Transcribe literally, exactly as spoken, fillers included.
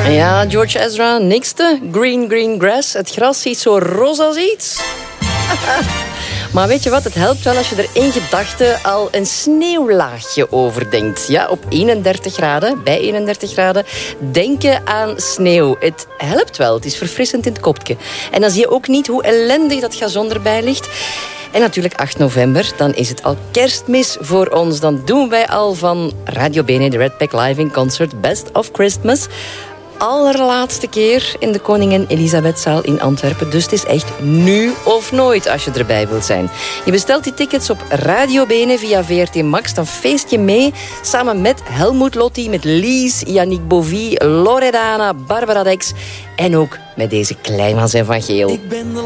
Ja, George Ezra, nikste. Green, green grass. Het gras ziet zo roze als iets. Maar weet je wat, het helpt wel als je er in gedachten al een sneeuwlaagje over denkt. Ja, op eenendertig graden, bij eenendertig graden, denken aan sneeuw. Het helpt wel, het is verfrissend in het kopje. En dan zie je ook niet hoe ellendig dat gazon erbij ligt. En natuurlijk acht november, dan is het al kerstmis voor ons. Dan doen wij al van Radio Bene, de Red Pack Live in Concert, Best of Christmas. Allerlaatste keer in de Koningin Elisabethzaal in Antwerpen. Dus het is echt nu of nooit als je erbij wilt zijn. Je bestelt die tickets op Radio Bene via V R T Max. Dan feest je mee samen met Helmoet Lotti, met Lies, Yannick Bovie, Loredana, Barbara Dex en ook met deze Kleimans en Van Geel.